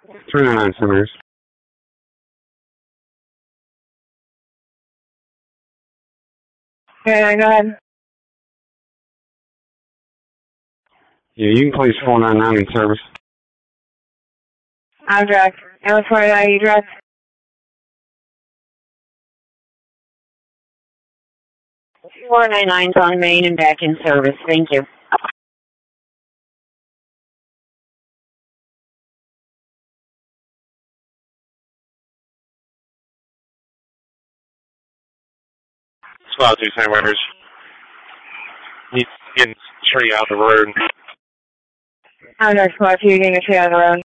399 centimeters. Okay, go ahead. Yeah, you can place 499 in service. I'm direct. And what's for you direct? $499's on Main and back in service. Thank you. Squad 2 St. Weber's. He's getting straight out the road. I'm direct. Squad 2, getting a tree out of the road.